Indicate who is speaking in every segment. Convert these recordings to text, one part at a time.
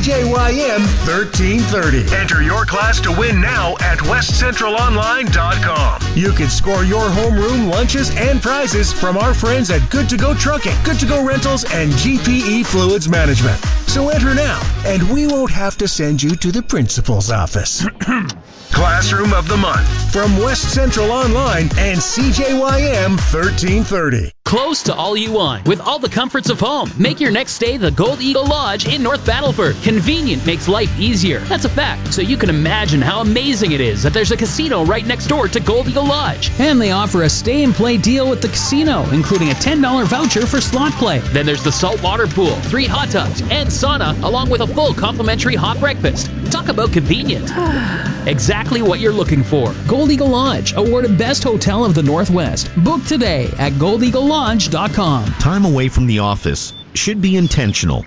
Speaker 1: CJYM 1330. Enter your class to win now at westcentralonline.com. You can score your homeroom lunches and prizes from our friends at Good to Go Trucking, Good to Go Rentals, and GPE Fluids Management. So enter now, and we won't have to send you to the principal's office. Classroom of the Month from West Central Online and CJYM 1330.
Speaker 2: Close to all you want, with all the comforts of home. Make your next stay the Gold Eagle Lodge in North Battleford. Convenient makes life easier. That's a fact. So you can imagine how amazing it is that there's a casino right next door to Gold Eagle Lodge.
Speaker 3: And they offer a stay and play deal with the casino, including a $10 voucher for slot play.
Speaker 2: Then there's the saltwater pool, 3 hot tubs, and sauna, along with a full complimentary hot breakfast. Talk about convenient. Exactly what you're looking for.
Speaker 3: Gold Eagle Lodge, awarded Best Hotel of the Northwest. Book today at goldeaglelodge.com.
Speaker 4: Time away from the office should be intentional.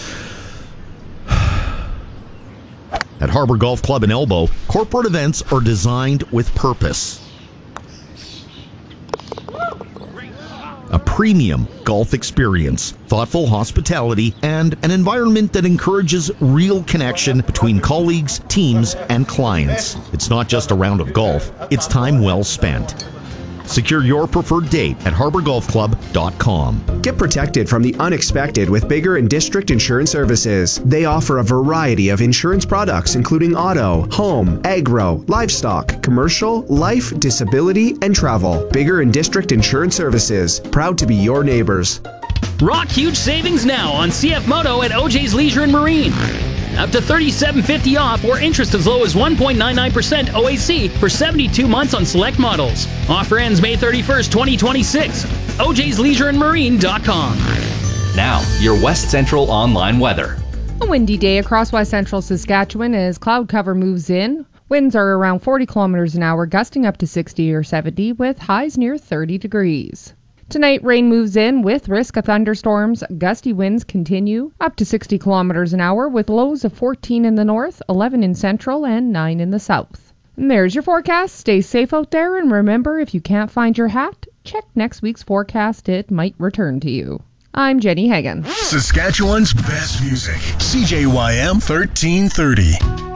Speaker 4: At Harbor Golf Club in Elbow, corporate events are designed with purpose. A premium golf experience, thoughtful hospitality, and an environment that encourages real connection between colleagues, teams, and clients. It's not just a round of golf, it's time well spent. Secure your preferred date at harborgolfclub.com.
Speaker 5: Get protected from the unexpected with Bigger and District Insurance Services. They offer a variety of insurance products, including auto, home, agro, livestock, commercial, life, disability, and travel. Bigger and District Insurance Services. Proud to be your neighbors.
Speaker 2: Rock huge savings now on CF Moto at OJ's Leisure and Marine. Up to $37.50 off or interest as low as 1.99% OAC for 72 months on select models. Offer ends May 31st, 2026. OJ'sLeisureandMarine.com.
Speaker 6: Now, your West Central online weather.
Speaker 7: A windy day across West Central Saskatchewan as cloud cover moves in. Winds are around 40 kilometers an hour, gusting up to 60 or 70 with highs near 30 degrees. Tonight, rain moves in with risk of thunderstorms. Gusty winds continue up to 60 kilometers an hour with lows of 14 in the north, 11 in central, and 9 in the south. And there's your forecast. Stay safe out there, and remember, if you can't find your hat, check next week's forecast. It might return to you. I'm Jenny Hagan.
Speaker 1: Saskatchewan's best music. CJYM 1330.